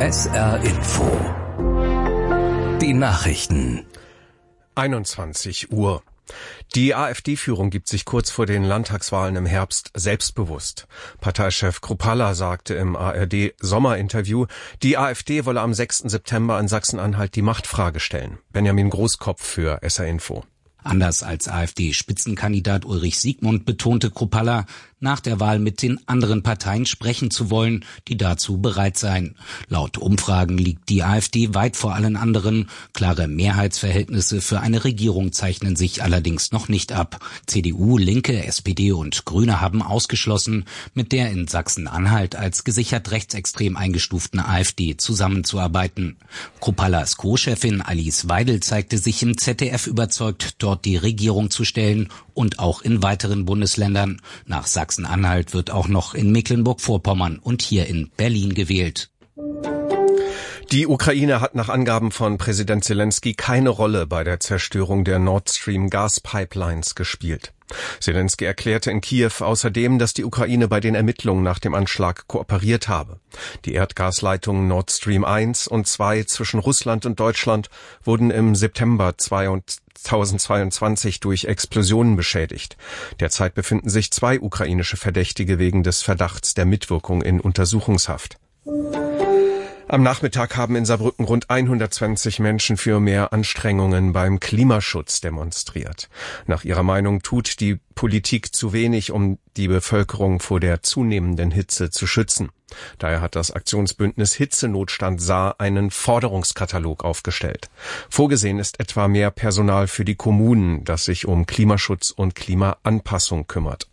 SR Info. Die Nachrichten. 21 Uhr. Die AfD-Führung gibt sich kurz vor den Landtagswahlen im Herbst selbstbewusst. Parteichef Kruppalla sagte im ARD-Sommerinterview, die AfD wolle am 6. September in Sachsen-Anhalt die Machtfrage stellen. Benjamin Großkopf für SR Info. Anders als AfD-Spitzenkandidat Ulrich Siegmund betonte Kruppalla, nach der Wahl mit den anderen Parteien sprechen zu wollen, die dazu bereit seien. Laut Umfragen liegt die AfD weit vor allen anderen. Klare Mehrheitsverhältnisse für eine Regierung zeichnen sich allerdings noch nicht ab. CDU, Linke, SPD und Grüne haben ausgeschlossen, mit der in Sachsen-Anhalt als gesichert rechtsextrem eingestuften AfD zusammenzuarbeiten. Kruppallas Co-Chefin Alice Weidel zeigte sich im ZDF überzeugt, dort die Regierung zu stellen und auch in weiteren Bundesländern. Nach Sachsen-Anhalt wird auch noch in Mecklenburg-Vorpommern und hier in Berlin gewählt. Die Ukraine hat nach Angaben von Präsident Zelensky keine Rolle bei der Zerstörung der Nord Stream Gaspipelines gespielt. Zelensky erklärte in Kiew außerdem, dass die Ukraine bei den Ermittlungen nach dem Anschlag kooperiert habe. Die Erdgasleitungen Nord Stream 1 und 2 zwischen Russland und Deutschland wurden im September 2022 durch Explosionen beschädigt. Derzeit befinden sich 2 ukrainische Verdächtige wegen des Verdachts der Mitwirkung in Untersuchungshaft. Am Nachmittag haben in Saarbrücken rund 120 Menschen für mehr Anstrengungen beim Klimaschutz demonstriert. Nach ihrer Meinung tut die Politik zu wenig, um die Bevölkerung vor der zunehmenden Hitze zu schützen. Daher hat das Aktionsbündnis Hitzenotstand Saar einen Forderungskatalog aufgestellt. Vorgesehen ist etwa mehr Personal für die Kommunen, das sich um Klimaschutz und Klimaanpassung kümmert.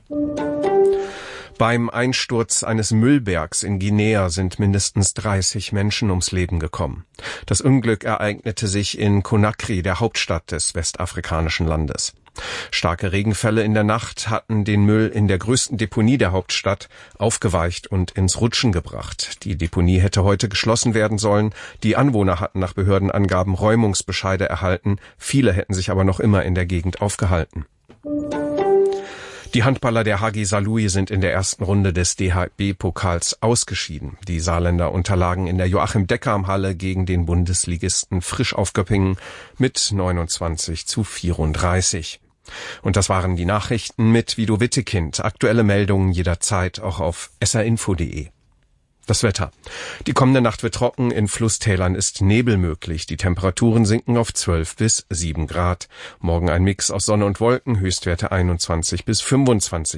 Beim Einsturz eines Müllbergs in Guinea sind mindestens 30 Menschen ums Leben gekommen. Das Unglück ereignete sich in Conakry, der Hauptstadt des westafrikanischen Landes. Starke Regenfälle in der Nacht hatten den Müll in der größten Deponie der Hauptstadt aufgeweicht und ins Rutschen gebracht. Die Deponie hätte heute geschlossen werden sollen. Die Anwohner hatten nach Behördenangaben Räumungsbescheide erhalten. Viele hätten sich aber noch immer in der Gegend aufgehalten. Die Handballer der HG Saarlouis sind in der ersten Runde des DHB-Pokals ausgeschieden. Die Saarländer unterlagen in der Joachim-Deckam-Halle gegen den Bundesligisten Frisch auf Göppingen mit 29:34. Und das waren die Nachrichten mit Vido Wittekind. Aktuelle Meldungen jederzeit auch auf srinfo.de. Das Wetter. Die kommende Nacht wird trocken, in Flusstälern ist Nebel möglich. Die Temperaturen sinken auf 12 bis 7 Grad. Morgen ein Mix aus Sonne und Wolken, Höchstwerte 21 bis 25